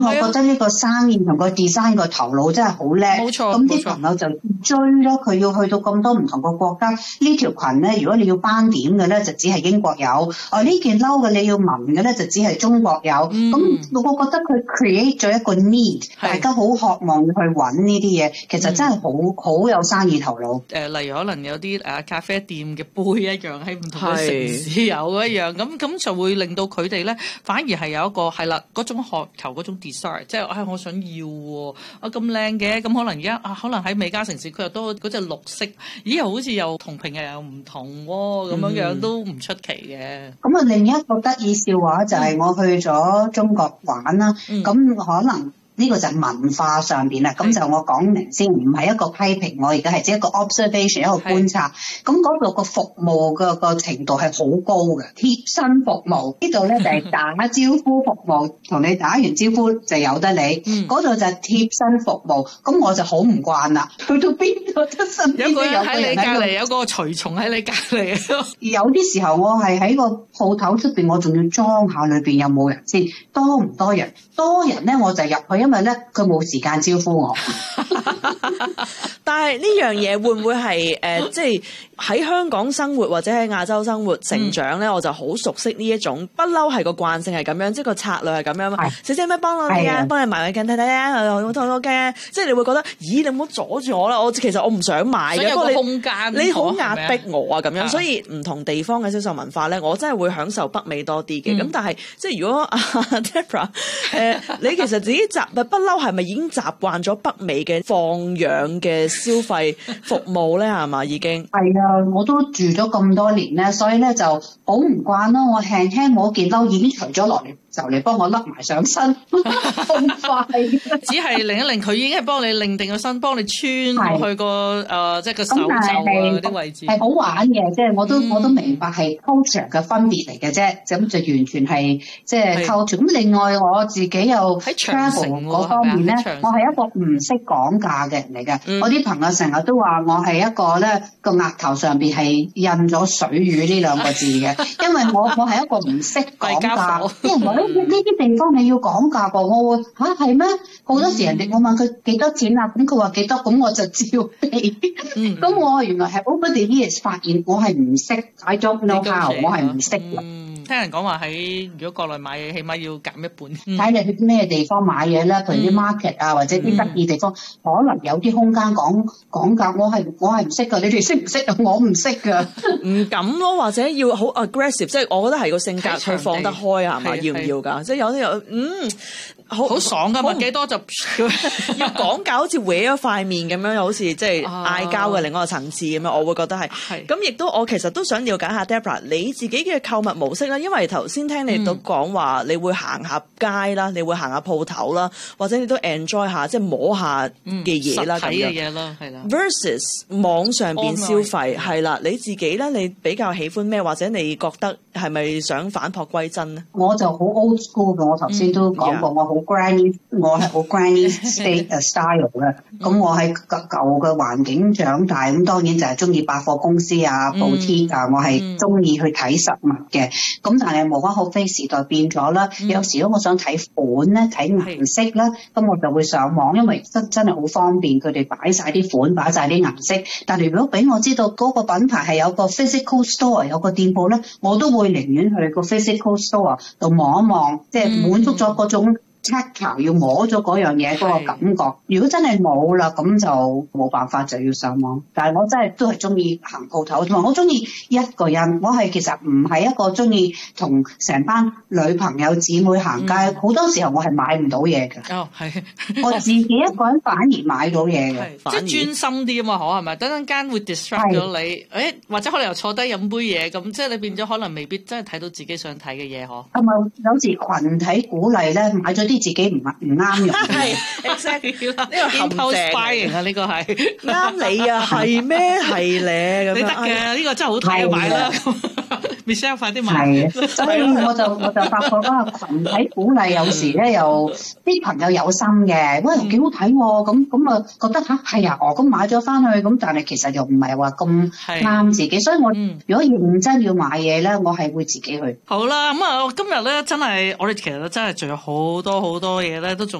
我覺得呢個生意同個 design 個頭腦真係好叻， 冇錯。 咁啲朋友就追咯，佢要去到咁多唔同個國家。呢條裙咧，如果你要斑點嘅咧，就只係英國有；呢件褸嘅你要紋嘅咧，就只係中國有。咁我覺得佢 create 咗一個 need， 大家好渴望去揾呢啲嘢，其實真係好有生意頭腦。 例如可能有啲咖啡店嘅杯一樣，喺唔同嘅城市有一樣，咁就會令到佢哋咧，反而係有一個係啦嗰種渴求嗰種 desire， 即係我想要喎，咁靚嘅，咁可能而家可能喺美加城市佢又多嗰隻綠色，咦又好似又同平日又唔同喎，咁樣都唔出奇嘅。 咁啊，另一個得意笑話就係我去咗中國玩啦，咁可能呢個就係文化上邊啦，咁就我講明先，唔係一個批評，我而家係只一個 observation， 一個觀察。咁嗰度個服務個程度係好高嘅，貼身服務呢度咧就係打招呼服務，同你打完招呼就由得你。嗰度就係貼身服務，咁我就好唔慣啦。去到邊度都身邊都有個人喺隔離， 有個隨從喺你隔離。 有啲時候我係喺個鋪頭出邊，我仲要裝下裏邊有冇人先，多唔多人？多人咧我就入去，因為咧佢冇時間招呼我。 但係呢樣嘢會唔會係即係喺香港生活或者喺亞洲生活成長咧，我就好熟悉呢一種，不嬲係個慣性係咁樣，即係個策略係咁樣。小姐咩幫我哋啊？幫你埋鏡睇睇啊！好多嘅，即係你會覺得，咦？你唔好阻住我啦！其實我唔想買嘅， 不過空間你好壓迫我啊咁樣。所以唔同地方嘅銷售文化咧，我真係會享受北美多啲嘅。咁但係即係如果Deborah 你其實自己不嬲係咪已經習慣咗北美嘅放養嘅消費服務咧？係嘛，已經係啊，我都住咗咁多年咧，所以咧就好唔慣咯。我輕輕我件褸已經除咗落嚟，就嚟幫我笠埋上身，咁快。 只係擰一擰，佢已經係幫你擰定個身，幫你穿去個即係個手肘嗰啲位置。 係好玩嘅，即係我都明白係 culture 嘅分別嚟嘅啫，咁就完全係即係 culture。咁另外我自己又喺 travel 嗰方面咧，我係一個唔識講價嘅人嚟嘅。我啲朋友成日都話我係一個咧個額頭上邊係印咗水魚呢兩個字嘅，因為我係一個唔識講價，啲人話呢啲地方你要講價噃，我會嚇係咩？好多時人哋我問佢幾多錢啊，咁佢話幾多，咁我就照俾。咁我原來係 over the years 發現我係唔識，I don't know how，我係唔識嘅。 聽人講話喺如果國內買嘢，起碼要減一半。 睇你去咩地方買嘢咧，譬如啲 market 啊，或者啲得意地方，可能有啲空間講價。我係唔識㗎，你哋識唔識啊？我唔識㗎， 唔敢咯，或者要好 aggressive， 即係我覺得係個性格去放得開係嘛？要唔要㗎？即係有啲有好爽㗎，問幾多就要講價，好似搲咗塊面咁樣，又好似即係嗌交嘅另外一個層次咁樣，我會覺得係。咁亦都我其實都想了解下 Deborah 你自己嘅購物模式啦，因為頭先聽你都講話，你會行下街啦，你會行下鋪頭啦，或者你都 enjoy 下即係摸下嘅嘢啦， 實體嘅嘢啦，係啦。 versus 網上邊消費係啦，你自己咧，你比較喜歡咩？或者你覺得係咪想返璞歸真咧？ 我就好 old school 嘅，我頭先都講過，我好 granny， 我係好 granny style 嘅。咁我喺舊嘅環境長大，咁當然就係中意百貨公司啊、boutique 啊，我係中意去睇實物嘅。咁但係無可厚非，時代變咗啦。有時如果我想睇款咧、睇顏色咧，咁我就會上網，因為真係好方便，佢哋擺晒啲款、擺晒啲顏色。但係如果俾我知道嗰個品牌係有個 physical store 有個店鋪咧，我都會寧願去個 physical store 度望一望，即係滿足咗嗰種 tactile 要摸咗嗰樣嘢嗰個感覺。如果真係冇啦，咁就冇辦法，就要上網。但係我真係都係中意行鋪頭，同埋我中意一個人。我係其實唔係一個中意同成班女朋友姊妹行街。好多時候我係買唔到嘢嘅。 哦，係。 我自己一個人反而買到嘢嘅， 即係專心啲啊嘛，係咪？等陣間會 distract 咗你，或者可能又坐低飲杯嘢咁，即係你變咗可能未必真係睇到自己想睇嘅嘢嗬。 係咪有時群體鼓勵咧，買咗啲自己唔啱用嘅嘢？ 係 exactly 呢個陷阱嚟啊！呢個係啱你啊，係咩？係咧咁樣。 你得嘅，呢個真係好睇啊！買啦。 Michelle 快啲買。 係，所以我就發覺啊，群體鼓勵有時咧又啲朋友有心嘅，喂幾好睇喎，咁啊覺得係啊，咁買咗翻去，咁但係其實又唔係話咁啱自己，所以我如果認真要買嘢咧，我係會自己去。 好啦，咁啊今日咧真係我哋其實真係仲有好多嘢咧都仲